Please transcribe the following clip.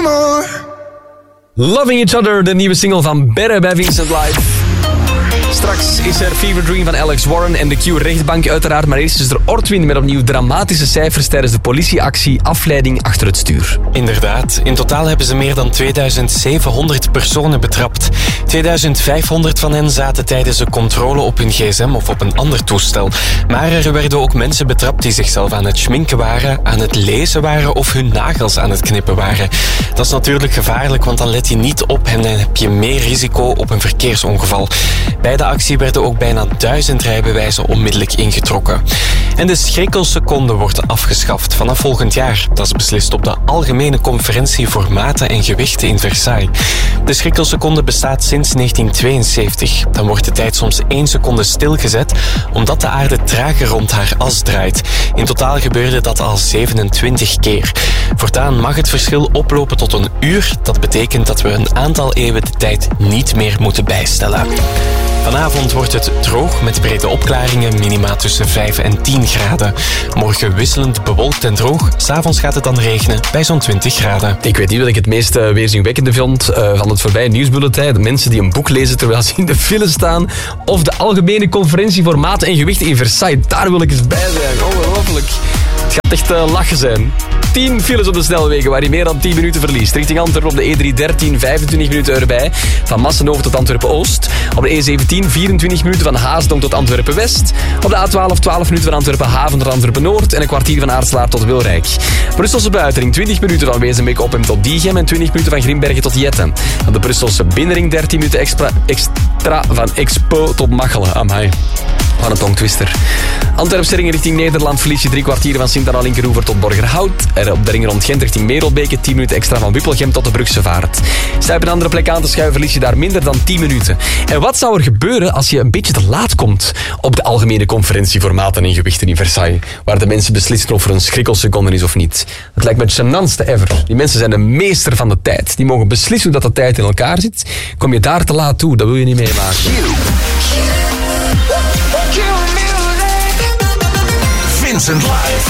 Loving Each Other, de nieuwe single van Berre bij Vincent Live. Straks is er Fever Dream van Alex Warren en de Q-rechtbank uiteraard. Maar eerst is er Ortwin met opnieuw dramatische cijfers tijdens de politieactie Afleiding achter het stuur. Inderdaad, in totaal hebben ze meer dan 2700 personen betrapt. 2500 van hen zaten tijdens de controle op hun gsm of op een ander toestel. Maar er werden ook mensen betrapt die zichzelf aan het schminken waren, aan het lezen waren of hun nagels aan het knippen waren. Dat is natuurlijk gevaarlijk, want dan let je niet op en dan heb je meer risico op een verkeersongeval. Bij de actie werden ook bijna 1000 rijbewijzen onmiddellijk ingetrokken. En de schrikkelseconde wordt afgeschaft vanaf volgend jaar. Dat is beslist op de Algemene Conferentie voor Maten en Gewichten in Versailles. De schrikkelseconde bestaat sinds 1972. Dan wordt de tijd soms 1 seconde stilgezet, omdat de aarde trager rond haar as draait. In totaal gebeurde dat al 27 keer. Voortaan mag het verschil oplopen tot een uur. Dat betekent dat we een aantal eeuwen de tijd niet meer moeten bijstellen. Vanavond wordt het droog met brede opklaringen, minima tussen 5 en 10 graden. Morgen wisselend bewolkt en droog. 'S'avonds gaat het dan regenen bij zo'n 20 graden. Ik weet niet wat ik het meest weerzinwekkende vond van het voorbije nieuwsbulletin. De mensen die een boek lezen terwijl ze in de file staan. Of de Algemene Conferentie voor Maten en Gewichten in Versailles. Daar wil ik eens bij zijn. Ongelooflijk. Het gaat echt lachen zijn. 10 files op de snelwegen waar je meer dan 10 minuten verliest. Richting Antwerpen op de E313, 25 minuten erbij. Van Massenhoven tot Antwerpen-Oost. Op de E17, 24 minuten van Haasdonk tot Antwerpen-West. Op de A12, 12 minuten van Antwerpen-Haven tot Antwerpen-Noord. En een kwartier van Aartslaar tot Wilrijk. Brusselse buitenring, 20 minuten van Wezenbeek-Oppem tot Diegem. En 20 minuten van Grimbergen tot Jetten. Op de Brusselse binnenring, 13 minuten extra van Expo tot Machelen. Amai. Van een tongtwister. Antwerpse ring richting Nederland verlies je 3 kwartieren van Sint-Anna-Linkeroever tot Borgerhout. En op de ring rond Gent richting Merelbeke 10 minuten extra van Wippelgem tot de Brugse Vaart. Sta je op een andere plek aan te schuiven, verlies je daar minder dan 10 minuten. En wat zou er gebeuren als je een beetje te laat komt op de Algemene Conferentie voor Maten en Gewichten in Versailles, waar de mensen beslissen of er een schrikkelseconde is of niet? Dat lijkt me het gênantste ever. Die mensen zijn de meester van de tijd. Die mogen beslissen hoe dat de tijd in elkaar zit. Kom je daar te laat toe, dat wil je niet meemaken. Vincent Live.